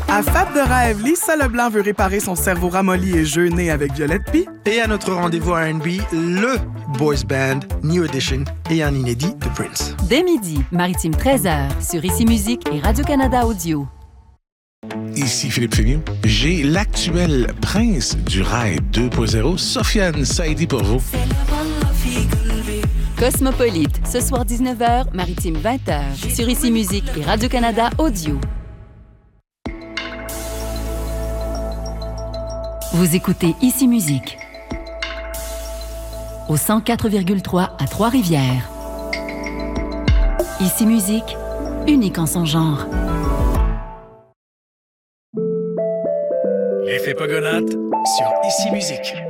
À Fab de rêve, Lisa Leblanc veut réparer son cerveau ramolli et jeûner avec Violette Pie. Et à notre rendez-vous R&B, le boys band New Edition et un inédit de Prince. Dès midi, Maritime 13h, sur Ici Musique et Radio-Canada Audio. Ici Philippe Fénier. J'ai l'actuel prince du rail 2.0, Sofiane Saïdi pour vous. Cosmopolite, ce soir 19h, Maritime 20h, sur Ici Musique et Radio-Canada Audio. Vous écoutez Ici Musique au 104,3 à Trois-Rivières. Ici Musique, unique en son genre. L'effet Pogonaute sur Ici Musique.